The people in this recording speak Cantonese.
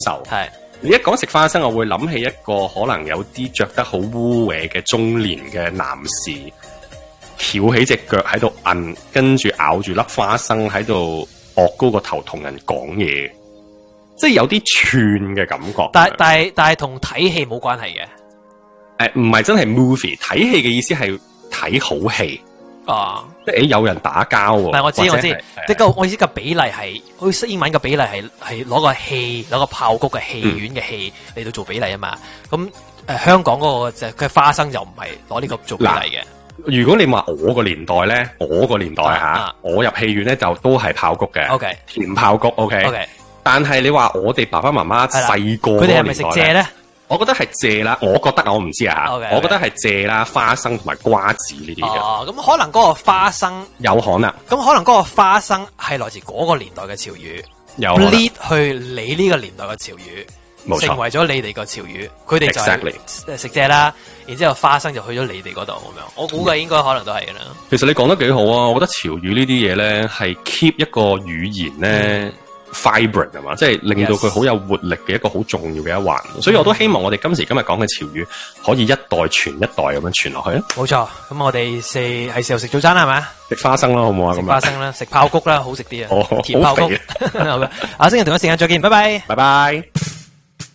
受。 係你一講食花生，我會諗起一個可能有啲着得好污穢嘅中年嘅男士，翹起隻腳喺度摁，跟住咬住粒花生喺度昂高個頭同人講嘢，即係有啲串嘅感覺。 但係同睇戲冇關係嘅。 唔係真係 movie 睇戲嘅意思係睇好戲。 啊， 即係有人打交喎。 唔係我知，即係我意思個比例係，好似英文嘅比例係攞個炮谷嘅戲院嘅戲嚟到做比例啊嘛。咁香港嗰個就佢花生就唔係攞呢個做比例嘅。 如果你話我個年代咧，我入戲院咧就都係炮谷嘅。 OK， 甜炮谷 OK。但係你話我哋爸爸媽媽細個， 佢哋係咪食蔗咧？ 我覺得係蔗啦，我覺得我唔知啊嚇，我覺得係蔗啦、花生同埋瓜子呢啲嘅。 哦，咁可能嗰個花生有可能。 咁可能嗰個花生係來自嗰個年代嘅潮語， 有 lead 去你呢個年代嘅潮語， 冇錯， 成為咗你哋個潮語。佢哋就係食蔗啦，然之後花生就去咗你哋嗰度咁樣。我估計應該可能都係㗎啦。 其實你講得幾好啊！我覺得潮語呢啲嘢咧係 keep 一個語言咧。vibrant 係嘛，即係令到佢好有活力嘅一個好重要嘅一環，所以我都希望我哋今時今日講嘅潮語可以一代傳一代咁樣傳落去啊！ 冇錯，咁我哋係時候食早餐啦，係咪？ 食花生啦，好唔好啊？ 食花生啦，食炮谷啦，好食啲啊！ 甜炮谷。 好嘅，下星期同一時間再見，拜拜， 拜拜。